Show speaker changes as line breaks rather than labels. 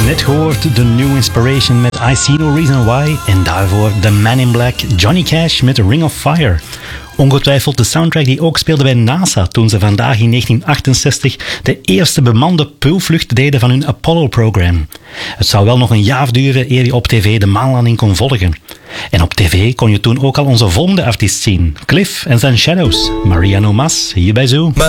Net gehoord de New Inspiration met I See No Reason Why en daarvoor The Man in Black, Johnny Cash met Ring of Fire. Ongetwijfeld de soundtrack die ook speelde bij NASA toen ze vandaag in 1968 de eerste bemande pulvlucht deden van hun Apollo-program. Het zou wel nog een jaar duren eer je op tv de maanlanding kon volgen. En op tv kon je toen ook al onze volgende artiest zien, Cliff en zijn Shadows. Maria No Mas, hier bij Zoo.